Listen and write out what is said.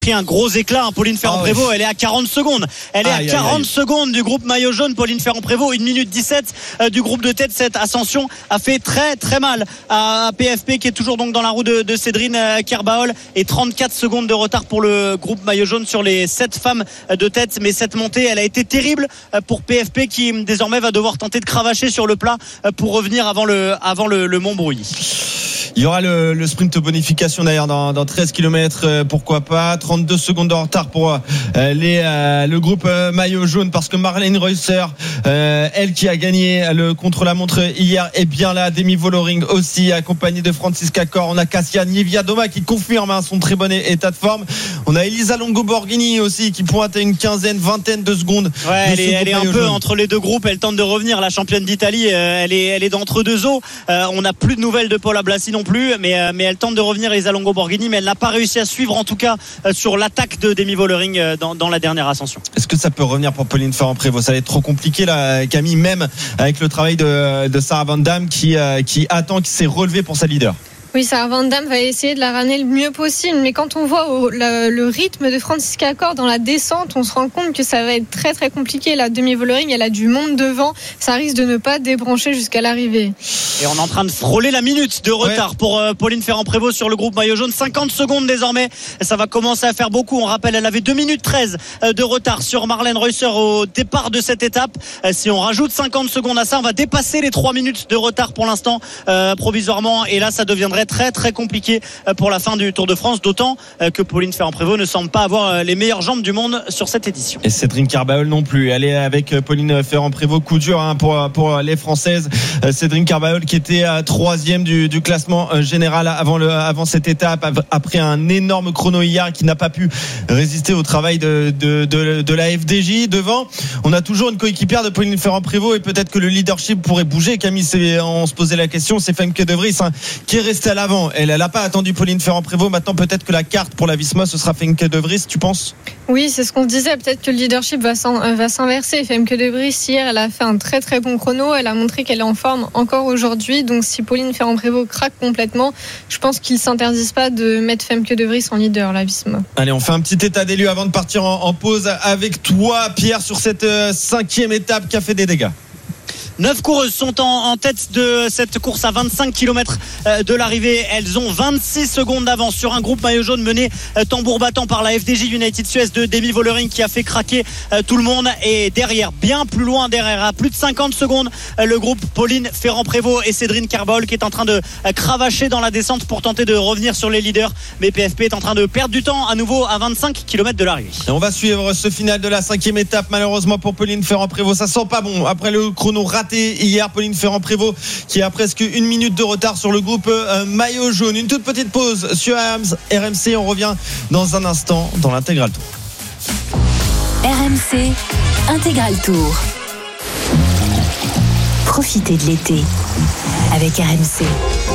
pris un gros éclat, Pauline Ferrand-Prévot, elle est à 40 secondes. Elle est à 40 secondes du groupe maillot jaune. Pauline Ferrand-Prévot, 1 minute 17 du groupe de tête. Cette ascension a fait très très mal à PFP qui est toujours donc dans la roue de Cédrine Kerbaol, et 34 secondes de retard pour le groupe maillot jaune sur les 7 femmes de tête. Mais cette montée, elle a été terrible pour PFP qui désormais va devoir tenter de cravacher sur le plat pour revenir avant le Montbrouilly. Il y aura le sprint bonification d'ailleurs dans 13 km, pourquoi pas. 32 secondes de retard pour le groupe maillot jaune, parce que Marlene Reusser, elle qui a gagné le contre-la-montre hier, est bien là. Demi Vollering aussi, accompagnée de Francisca Cor. On a Cassia Nieviadoma qui confirme son très bon état de forme. On a Elisa Longo-Borghini aussi qui pointe à une vingtaine de secondes. Ouais, elle est un peu entre les deux groupes. Elle tente de revenir, la championne d'Italie. Elle est d'entre deux eaux. On n'a plus de nouvelles de Paula Blasi non plus, mais elle tente de revenir, Elisa Longo-Borghini, mais elle n'a pas réussi à suivre, en tout cas sur l'attaque de Demi Vollering dans la dernière ascension. Est-ce que ça peut revenir pour Pauline Ferrand-Prévot? Ça va être trop compliqué là, Camille, même avec le travail de Sarah Van Damme qui attend, qui s'est relevée pour sa leader. Oui, Sarah Van Damme va essayer de la ramener le mieux possible, mais quand on voit le rythme de Francisca Cor dans la descente, on se rend compte que ça va être très très compliqué. La Demi Vollering, elle a du monde devant, ça risque de ne pas débrancher jusqu'à l'arrivée. Et on est en train de frôler la minute de retard pour Pauline Ferrand-Prévot sur le groupe maillot jaune. 50 secondes désormais, ça va commencer à faire beaucoup. On rappelle, elle avait 2 minutes 13 de retard sur Marlene Reusser au départ de cette étape. Si on rajoute 50 secondes à ça, on va dépasser les 3 minutes de retard pour l'instant, provisoirement, et là ça deviendrait très très compliqué pour la fin du Tour de France, d'autant que Pauline Ferrand-Prévot ne semble pas avoir les meilleures jambes du monde sur cette édition. Et Cédrine Kerbaol non plus. Elle est avec Pauline Ferrand-Prévot, coup dur pour les Françaises. Cédrine Kerbaol qui était 3e du classement général avant cette étape, après un énorme chrono hier, qui n'a pas pu résister au travail de la FDJ. Devant, on a toujours une coéquipière de Pauline Ferrand-Prévot, et peut-être que le leadership pourrait bouger. Camille, on se posait la question, c'est Femke De Vries qui est restée à l'avant. Elle n'a pas attendu Pauline Ferrand-Prévot. Maintenant, peut-être que la carte pour la Visma, ce sera Femke De Vries, tu penses? Oui, c'est ce qu'on se disait. Peut-être que le leadership va s'inverser. Femke De Vries, hier, elle a fait un très très bon chrono. Elle a montré qu'elle est en forme encore aujourd'hui. Donc, si Pauline Ferrand-Prévot craque complètement, je pense qu'ils ne s'interdisent pas de mettre Femke De Vries en leader, la Visma. Allez, on fait un petit état des lieux avant de partir en pause avec toi, Pierre, sur cette 5e étape qui a fait des dégâts. 9 coureuses sont en tête de cette course à 25 km de l'arrivée. Elles ont 26 secondes d'avance sur un groupe maillot jaune mené tambour battant par la FDJ United Suez de Demi Vollering, qui a fait craquer tout le monde. Et derrière, bien plus loin derrière, à plus de 50 secondes, le groupe Pauline Ferrand-Prévôt et Cédrine Kerbaol qui est en train de cravacher dans la descente pour tenter de revenir sur les leaders. Mais PFP est en train de perdre du temps à nouveau à 25 km de l'arrivée. Et on va suivre ce final de la 5e étape, malheureusement pour Pauline Ferrand-Prévôt. Ça sent pas bon après le chrono raté hier. Pauline Ferrand-Prévôt qui a presque 1 minute de retard sur le groupe maillot jaune. Une toute petite pause sur RMC. On revient dans un instant dans l'Intégral Tour. RMC Intégral Tour. Profitez de l'été avec RMC.